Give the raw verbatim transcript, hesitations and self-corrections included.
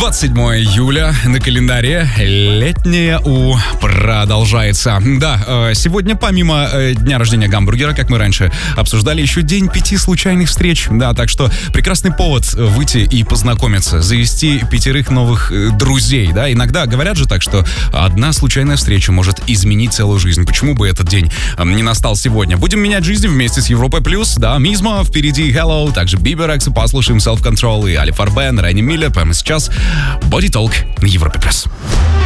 двадцать седьмое июля на календаре. Летнее У продолжается. Да, сегодня помимо дня рождения гамбургера, как мы раньше обсуждали, еще день пяти случайных встреч. Да, так что прекрасный повод выйти и познакомиться, завести пятерых новых друзей. Да, иногда говорят же так, что одна случайная встреча может изменить целую жизнь. Почему бы этот день не настал сегодня? Будем менять жизнь вместе с Европой Плюс. Да, Мизма, впереди Hello, также Биберекс, послушаем Self Control и Али Фарбен, Райни Миллер. Прямо сейчас Body Talk на Европе Плюс.